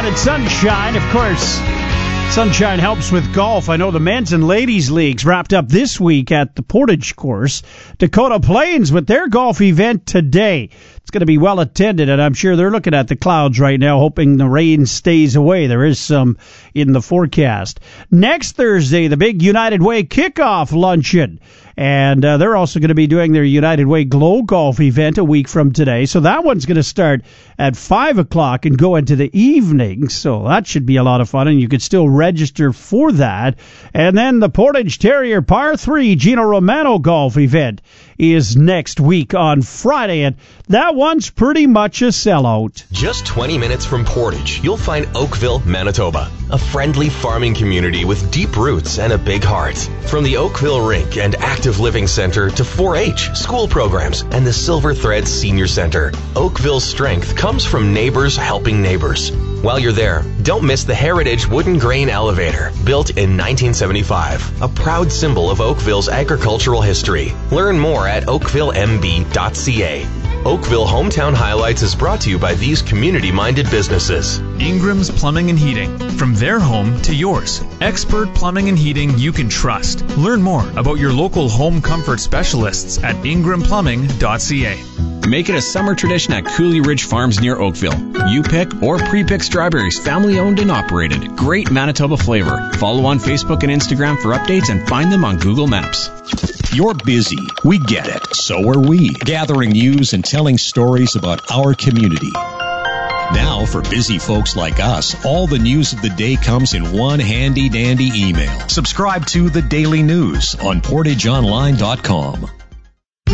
added sunshine, of course. Sunshine helps with golf. I know the men's and ladies' leagues wrapped up this week at the Portage course. Dakota Plains with their golf event today. It's going to be well attended, and I'm sure they're looking at the clouds right now, hoping the rain stays away. There is some in the forecast. Next Thursday, the big United Way kickoff luncheon. And they're also going to be doing their United Way Glow Golf event a week from today. So that one's going to start at 5 o'clock and go into the evening. So that should be a lot of fun, and you could still register for that. And then the Portage Terrier Par 3 Gino Romano Golf event is next week on Friday, and that one's pretty much a sellout. Just 20 minutes from Portage, you'll find Oakville, Manitoba, a friendly farming community with deep roots and a big heart. From the Oakville Rink and Active Living Center to 4-H, school programs, and the Silver Thread Senior Center, Oakville's strength comes from neighbors helping neighbors. While you're there, don't miss the Heritage Wooden Grain Elevator, built in 1975, a proud symbol of Oakville's agricultural history. Learn more at oakvillemb.ca. Oakville Hometown Highlights is brought to you by these community-minded businesses. Ingram's Plumbing and Heating. From their home to yours. Expert plumbing and heating you can trust. Learn more about your local home comfort specialists at ingramplumbing.ca. Make it a summer tradition at Cooley Ridge Farms near Oakville. You pick or pre-pick strawberries, family owned and operated. Great Manitoba flavor. Follow on Facebook and Instagram for updates and find them on Google Maps. You're busy. We get it. So are we. Gathering news and telling stories about our community. Now, for busy folks like us, all the news of the day comes in one handy-dandy email. Subscribe to The Daily News on PortageOnline.com.